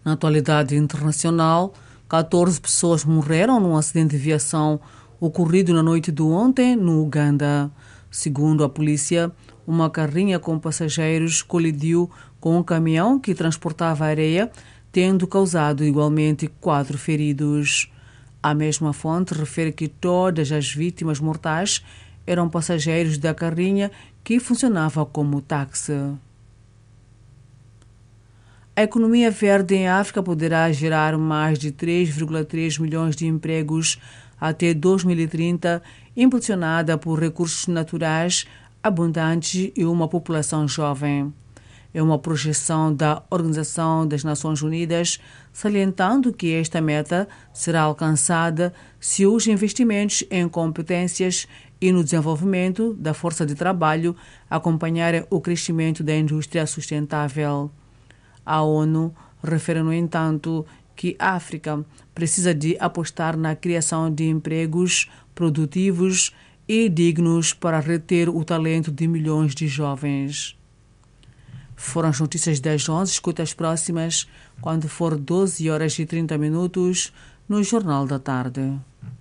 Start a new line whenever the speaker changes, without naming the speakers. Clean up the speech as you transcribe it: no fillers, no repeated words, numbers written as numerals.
Na atualidade internacional, 14 pessoas morreram num acidente de viação ocorrido na noite de ontem no Uganda. Segundo a polícia, uma carrinha com passageiros colidiu com um caminhão que transportava areia, tendo causado igualmente 4 feridos. A mesma fonte refere que todas as vítimas mortais eram passageiros da carrinha que funcionava como táxi. A economia verde em África poderá gerar mais de 3,3 milhões de empregos até 2030, impulsionada por recursos naturais abundantes e uma população jovem. É uma projeção da Organização das Nações Unidas, salientando que esta meta será alcançada se os investimentos em competências e no desenvolvimento da força de trabalho acompanharem o crescimento da indústria sustentável. A ONU refere, no entanto, que a África precisa de apostar na criação de empregos produtivos e dignos para reter o talento de milhões de jovens. Foram as notícias das 11, escuta as próximas quando for 12 horas e 30 minutos no Jornal da Tarde.